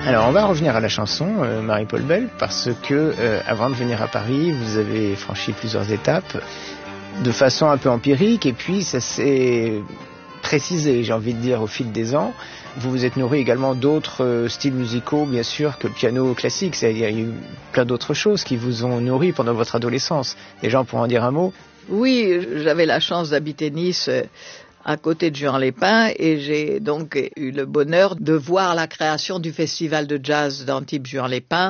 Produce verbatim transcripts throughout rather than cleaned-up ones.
Alors on va revenir à la chanson, euh, Marie-Paule Bell, parce que euh, avant de venir à Paris, vous avez franchi plusieurs étapes de façon un peu empirique, et puis ça s'est précisé, j'ai envie de dire, au fil des ans. Vous vous êtes nourri également d'autres euh, styles musicaux, bien sûr, que le piano classique. Il y a eu plein d'autres choses qui vous ont nourri pendant votre adolescence. Les gens pourront en dire un mot? Oui, j'avais la chance d'habiter Nice, euh, à côté de Juan-les-Pins, et j'ai donc eu le bonheur de voir la création du festival de jazz d'Antibes-Juan-les-Pins.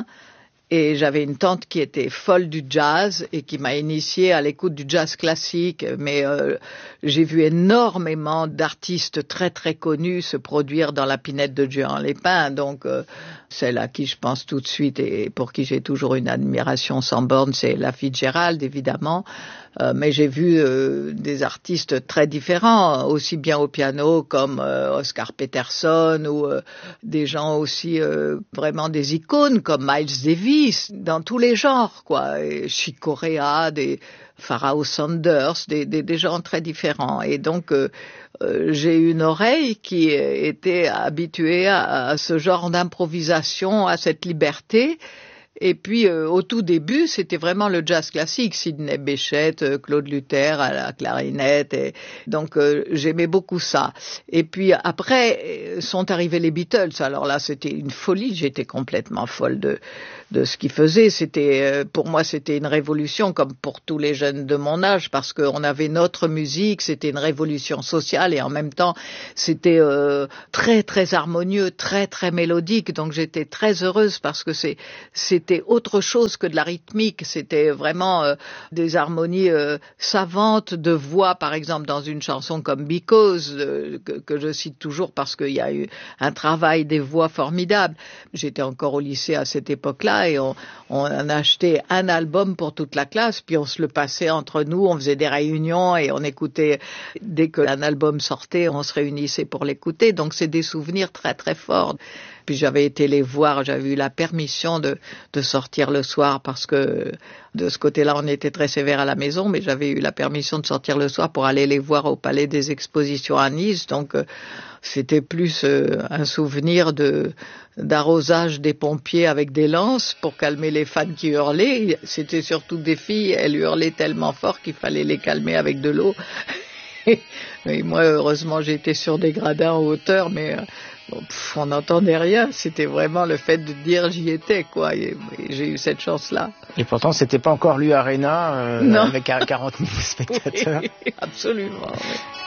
Et j'avais une tante qui était folle du jazz et qui m'a initiée à l'écoute du jazz classique. Mais euh, j'ai vu énormément d'artistes très très connus se produire dans la pinette de Juan-les-Pins. Donc euh, celle à qui je pense tout de suite et pour qui j'ai toujours une admiration sans borne, c'est Ella Fitzgerald, évidemment. Euh, mais j'ai vu euh, des artistes très différents, aussi bien au piano comme euh, Oscar Peterson, ou euh, des gens aussi euh, vraiment des icônes comme Miles Davis, dans tous les genres, quoi. Et Chick Corea, des Pharrell Sanders, des, des, des gens très différents. Et donc euh, euh, j'ai une oreille qui était habituée à, à ce genre d'improvisation, à cette liberté. Et puis euh, au tout début, c'était vraiment le jazz classique, Sidney Bechet, euh, Claude Luther à la clarinette, et donc euh, j'aimais beaucoup ça. Et puis après euh, sont arrivés les Beatles. Alors là, c'était une folie, j'étais complètement folle de de ce qu'ils faisaient. C'était euh, pour moi, c'était une révolution, comme pour tous les jeunes de mon âge, parce qu'on avait notre musique, c'était une révolution sociale, et en même temps, c'était euh, très très harmonieux, très très mélodique. Donc j'étais très heureuse parce que c'est c'est C'était autre chose que de la rythmique, c'était vraiment euh, des harmonies euh, savantes de voix, par exemple dans une chanson comme Because, euh, que, que je cite toujours parce qu'il y a eu un travail des voix formidable. J'étais encore au lycée à cette époque-là et on, on en achetait un album pour toute la classe, puis on se le passait entre nous, on faisait des réunions et on écoutait, dès qu'un album sortait, on se réunissait pour l'écouter, donc c'est des souvenirs très très forts. Puis j'avais été les voir, j'avais eu la permission de, de sortir le soir parce que de ce côté-là, on était très sévère à la maison, mais j'avais eu la permission de sortir le soir pour aller les voir au Palais des Expositions à Nice. Donc euh, c'était plus euh, un souvenir de d'arrosage des pompiers avec des lances pour calmer les fans qui hurlaient. C'était surtout des filles, elles hurlaient tellement fort qu'il fallait les calmer avec de l'eau. Et moi, heureusement, j'étais sur des gradins en hauteur, mais... Euh, Bon, pff, on n'entendait rien, c'était vraiment le fait de dire j'y étais, quoi, et, et j'ai eu cette chance-là. Et pourtant, c'était pas encore l'U Arena, euh, avec quarante mille spectateurs. Oui, absolument, oui.